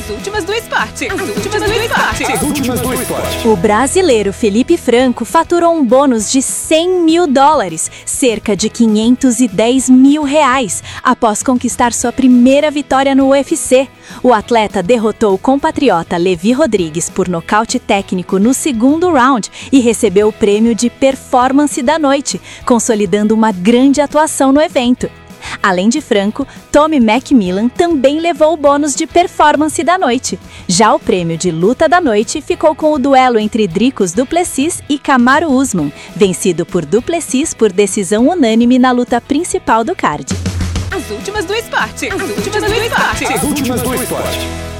As últimas do esporte. As últimas do esporte. As últimas do esporte. O brasileiro Felipe Franco faturou um bônus de $100 mil, cerca de R$510 mil, após conquistar sua primeira vitória no UFC. O atleta derrotou o compatriota Levi Rodrigues por nocaute técnico no segundo round e recebeu o prêmio de performance da noite, consolidando uma grande atuação no evento. Além de Franco, Tommy McMillan também levou o bônus de performance da noite. Já o prêmio de luta da noite ficou com o duelo entre Dricus Du Plessis e Kamaru Usman, vencido por Du Plessis por decisão unânime na luta principal do card. As últimas do esporte. As últimas do esporte. As últimas do esporte.